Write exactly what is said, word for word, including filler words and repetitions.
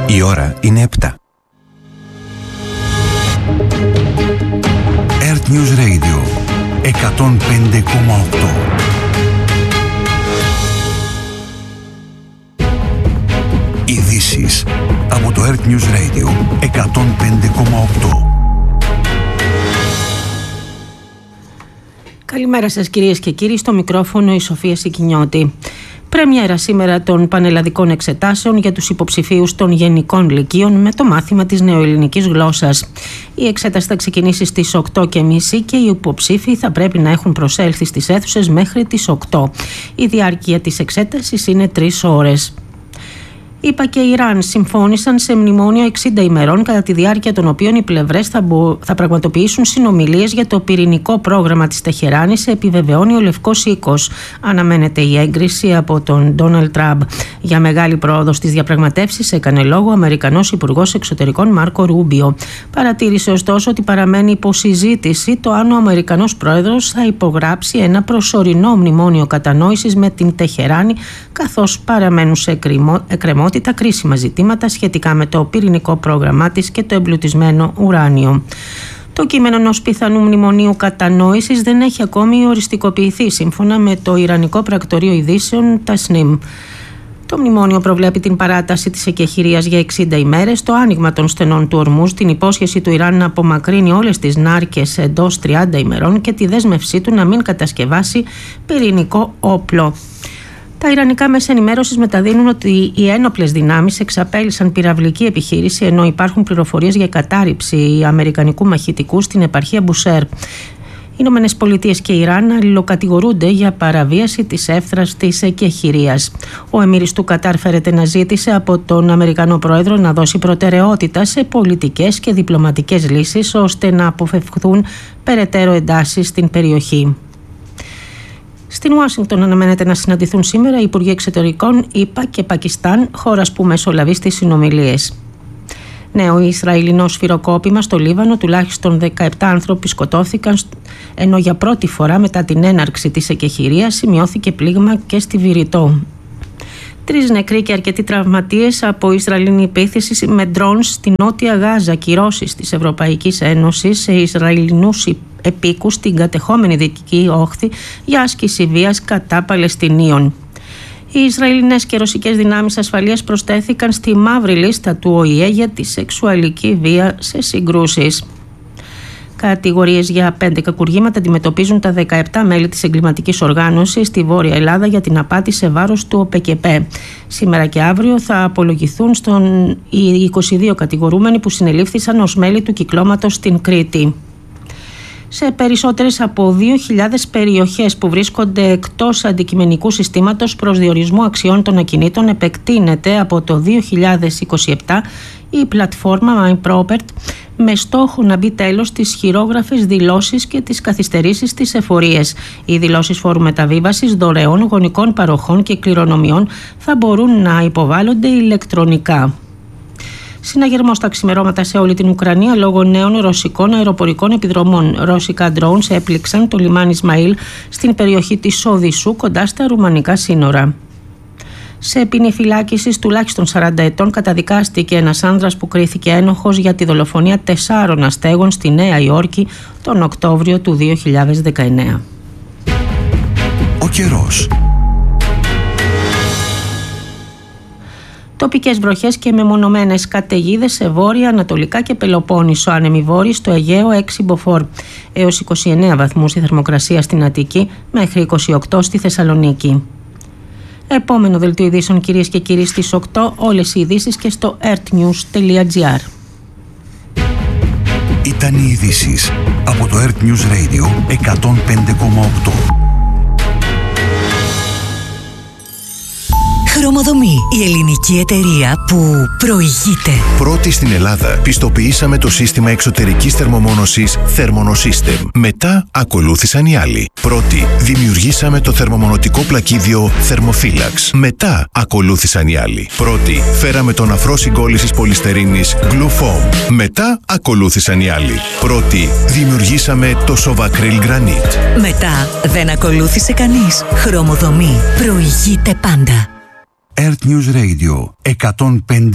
Η ώρα είναι επτά. Earth News Radio εκατόν πέντε κόμμα οκτώ. Ειδήσεις από το Earth News Radio εκατόν πέντε κόμμα οκτώ. Καλημέρα σας κυρίες και κύριοι, στο μικρόφωνο η Σοφία Σικινιώτη. Πρεμιέρα σήμερα των πανελλαδικών εξετάσεων για τους υποψηφίους των γενικών λυκείων με το μάθημα της νεοελληνικής γλώσσας. Η εξέταση θα ξεκινήσει στις οκτώ και τριάντα και οι υποψήφοι θα πρέπει να έχουν προσέλθει στις αίθουσες μέχρι τις οκτώ. Η διάρκεια της εξέτασης είναι τρεις ώρες. ΗΠΑ και Ιράν συμφώνησαν σε μνημόνιο εξήντα ημερών, κατά τη διάρκεια των οποίων οι πλευρές θα, μπο... θα πραγματοποιήσουν συνομιλίες για το πυρηνικό πρόγραμμα της Τεχεράνης, επιβεβαιώνει ο Λευκός Οίκος. Αναμένεται η έγκριση από τον Ντόναλντ Τραμπ. Για μεγάλη πρόοδο στις διαπραγματεύσεις έκανε λόγο ο Αμερικανός Υπουργός Εξωτερικών Μάρκο Ρούμπιο. Παρατήρησε ωστόσο ότι παραμένει υποσυζήτηση το αν ο Αμερικανός Πρόεδρος θα υπογράψει ένα προσωρινό μνημόνιο κατανόησης με την Τεχεράνη, καθώς παραμένουν σε εκκρεμότητα τα κρίσιμα ζητήματα σχετικά με το πυρηνικό πρόγραμμά της και το εμπλουτισμένο ουράνιο. Το κείμενο ενός πιθανού μνημονίου κατανόησης δεν έχει ακόμη οριστικοποιηθεί, σύμφωνα με το Ιρανικό Πρακτορείο Ειδήσεων Τασνίμ. Το μνημόνιο προβλέπει την παράταση της εκεχηρίας για εξήντα ημέρες, το άνοιγμα των στενών του Ορμούζ, την υπόσχεση του Ιράν να απομακρύνει όλες τις νάρκες εντός τριάντα ημερών και τη δέσμευσή του να μην κατασκευάσει πυρηνικό όπλο. Τα ιρανικά μέσα ενημέρωσης μεταδίδουν ότι οι ένοπλες δυνάμεις εξαπέλυσαν πυραυλική επιχείρηση, ενώ υπάρχουν πληροφορίες για κατάρριψη αμερικανικού μαχητικού στην επαρχία Μπουσέρ. Οι Ηνωμένες Πολιτείες και Ιράν αλληλοκατηγορούνται για παραβίαση της εύθραστης εκεχηρίας. Ο Εμμύρης του Κατάρ φέρεται να ζήτησε από τον Αμερικανό Πρόεδρο να δώσει προτεραιότητα σε πολιτικές και διπλωματικές λύσεις, ώστε να αποφευχθούν περαιτέρω εντάσεις στην περιοχή. Στην Ουάσιγκτον αναμένεται να συναντηθούν σήμερα οι Υπουργοί Εξωτερικών ΗΠΑ και Πακιστάν, χώρας που μεσολαβεί στις συνομιλίες. Νέο Ισραηλινό σφυροκόπημα στο Λίβανο, τουλάχιστον δεκαεπτά άνθρωποι σκοτώθηκαν, ενώ για πρώτη φορά μετά την έναρξη της εκεχηρίας σημειώθηκε πλήγμα και στη Βηρητό. Τρεις νεκροί και αρκετοί τραυματίες από Ισραηλινή επίθεση με ντρόουν στη Νότια Γάζα, κυρώσεις της Ευρωπαϊκής Ένωσης σε Ισραηλινούς επίκους στην κατεχόμενη Δυτική Όχθη για άσκηση βίας κατά Παλαιστινίων. Οι Ισραηλινές και ρωσικές δυνάμεις ασφαλείας προστέθηκαν στη μαύρη λίστα του Ο Η Ε για τη σεξουαλική βία σε συγκρούσεις. Κατηγορίες για πέντε κακουργήματα αντιμετωπίζουν τα δεκαεπτά μέλη της εγκληματικής οργάνωσης στη Βόρεια Ελλάδα για την απάτη σε βάρος του ΟΠΕΚΕΠΕ. Σήμερα και αύριο θα απολογηθούν στον οι είκοσι δύο κατηγορούμενοι που συνελήφθησαν ως μέλη του κυκλώματος στην Κρήτη. Σε περισσότερες από δύο χιλιάδες περιοχές που βρίσκονται εκτός αντικειμενικού συστήματος προσδιορισμού αξιών των ακινήτων επεκτείνεται από το δύο χιλιάδες είκοσι επτά η πλατφόρμα MyProperty, με στόχο να μπει τέλος στις χειρόγραφες δηλώσεις και τις καθυστερήσεις στις εφορίες. Οι δηλώσεις φόρου μεταβίβασης, δωρεών, γονικών παροχών και κληρονομιών θα μπορούν να υποβάλλονται ηλεκτρονικά. Συναγερμός τα ξημερώματα σε όλη την Ουκρανία λόγω νέων ρωσικών αεροπορικών επιδρομών. Ρώσικα drones έπληξαν το λιμάνι Ισμαήλ στην περιοχή της Οδυσσού, κοντά στα ρουμανικά σύνορα. Σε ποινή φυλάκισης τουλάχιστον σαράντα ετών καταδικάστηκε ένας άνδρας που κρίθηκε ένοχος για τη δολοφονία τεσσάρων αστέγων στη Νέα Υόρκη τον Οκτώβριο του δύο χιλιάδες δεκαεννέα. Ο καιρός. Τοπικές βροχές και μεμονωμένες καταιγίδες σε βόρεια, ανατολικά και Πελοπόννησο, άνεμοι βόρειοι στο Αιγαίο έξι μποφόρ, έως είκοσι εννέα βαθμούς η θερμοκρασία στην Αττική, μέχρι είκοσι οκτώ στη Θεσσαλονίκη. Επόμενο δελτίο ειδήσεων κυρίες και κύριοι στις οκτώ, όλες οι ειδήσεις και στο earthnews τελεία gr. Ήταν οι ειδήσεις από το Earth News Radio εκατόν πέντε κόμμα οκτώ. Χρωμοδομή, η ελληνική εταιρεία που προηγείται. Πρώτη στην Ελλάδα, πιστοποιήσαμε το σύστημα εξωτερικής θερμομόνωσης Thermonosystem. Μετά ακολούθησαν οι άλλοι. Πρώτη, δημιουργήσαμε το θερμομονωτικό πλακίδιο Thermophilax. Μετά ακολούθησαν οι άλλοι. Πρώτη, φέραμε τον αφρό συγκόλλησης πολυστερίνης Glufoam. Μετά ακολούθησαν οι άλλοι. Πρώτη, δημιουργήσαμε το Sovacryl Granite. Μετά δεν ακολούθησε κανείς. Χρωμοδομή, προηγείται πάντα. Earth News Radio εκατόν πέντε